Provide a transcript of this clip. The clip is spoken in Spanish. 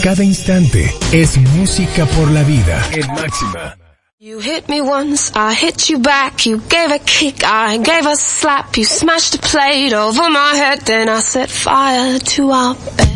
Cada instante es música por la vida en Máxima. You hit me once, I hit you back, you gave a kick, I gave a slap, you smashed a plate over my head, then I set fire to our bed.